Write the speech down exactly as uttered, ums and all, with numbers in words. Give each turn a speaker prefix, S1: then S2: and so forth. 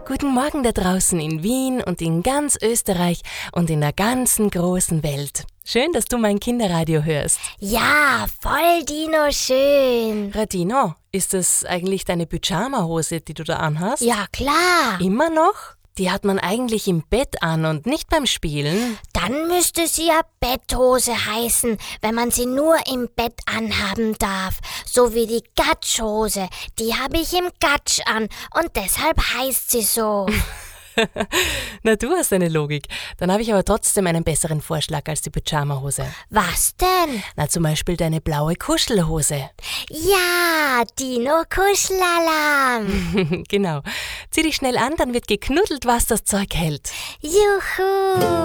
S1: Guten Morgen da draußen in Wien und in ganz Österreich und in der ganzen großen Welt. Schön, dass du mein Kinderradio hörst.
S2: Ja, voll Dino schön.
S1: Radino, ist das eigentlich deine Pyjama-Hose, die du da anhast?
S2: Ja, klar.
S1: Immer noch? Die hat man eigentlich im Bett an und nicht beim Spielen.
S2: Dann müsste sie ja Betthose heißen, wenn man sie nur im Bett anhaben darf. So wie die Gatschhose. Die habe ich im Gatsch an und deshalb heißt sie so.
S1: Na, du hast eine Logik. Dann habe ich aber trotzdem einen besseren Vorschlag als die Pyjama-Hose.
S2: Was denn?
S1: Na, zum Beispiel deine blaue Kuschelhose.
S2: Ja, Dino Kuschelalarm.
S1: Genau. Zieh dich schnell an, dann wird geknuddelt, was das Zeug hält.
S2: Juhu.